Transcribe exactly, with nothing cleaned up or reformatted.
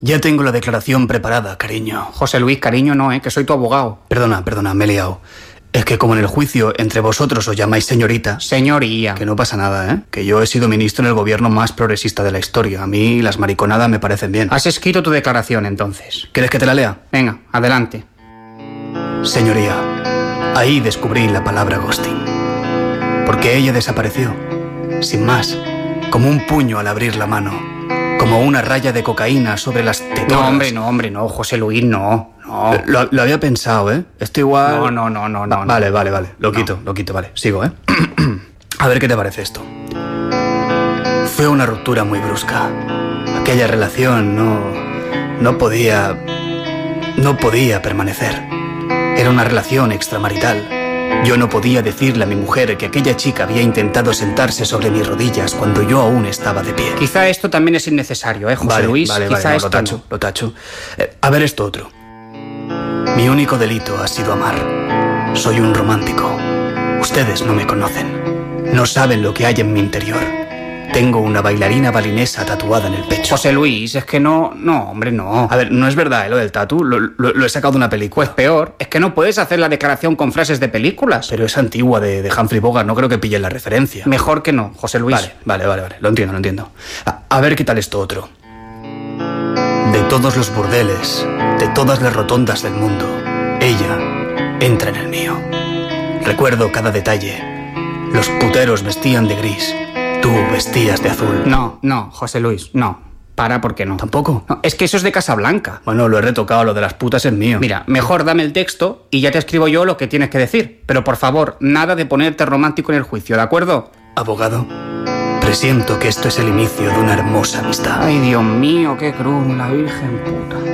Ya tengo la declaración preparada, cariño. José Luis, cariño no, ¿eh? Que soy tu abogado. Perdona, perdona, me he liado. Es que como en el juicio entre vosotros os llamáis señorita... Señoría. Que no pasa nada, ¿eh? Que yo he sido ministro en el gobierno más progresista de la historia. A mí las mariconadas me parecen bien. Has escrito tu declaración, entonces. ¿Quieres que te la lea? Venga, adelante. Señoría, ahí descubrí la palabra ghosting. Porque ella desapareció, sin más, como un puño al abrir la mano. Como una raya de cocaína sobre las tetonas. No, hombre, no, hombre, no, José Luis, no, no. Lo, lo había pensado, ¿eh? Esto igual... No, no, no, no, no. Va, vale, no. vale, vale. Lo No. quito, lo quito, vale. Sigo, ¿eh? A ver qué te parece esto. Fue una ruptura muy brusca. Aquella relación no... no podía... no podía permanecer. Era una relación extramarital. Yo no podía decirle a mi mujer que aquella chica había intentado sentarse sobre mis rodillas cuando yo aún estaba de pie. Quizá esto también es innecesario, ¿eh, José Vale, Luis? vale, Quizá vale, no, esto lo tacho, no. lo tacho. Eh, a ver esto otro. Mi único delito ha sido amar. Soy un romántico. Ustedes no me conocen. No saben lo que hay en mi interior. Tengo una bailarina balinesa tatuada en el pecho. José Luis, es que no... No, hombre, no. A ver, no es verdad, ¿eh? Lo del tatu. Lo, lo- lo he sacado de una película. Pues peor, es que no puedes hacer la declaración con frases de películas. Pero es antigua, de, de Humphrey Bogart. No creo que pillen la referencia. Mejor que no, José Luis. Vale, vale, vale, vale. Lo entiendo, lo entiendo. A, a ver qué tal esto otro. De todos los burdeles, de todas las rotondas del mundo, ella entra en el mío. Recuerdo cada detalle. Los puteros vestían de gris. Tú vestías de azul. No, no, José Luis, no. Para, porque no. ¿Tampoco? No, es que eso es de Casablanca. Bueno, lo he retocado. Lo de las putas es mío. Mira, mejor dame el texto y ya te escribo yo lo que tienes que decir. Pero por favor, nada de ponerte romántico en el juicio, ¿de acuerdo? Abogado, presiento que esto es el inicio de una hermosa amistad. Ay, Dios mío, qué cruz, la Virgen puta.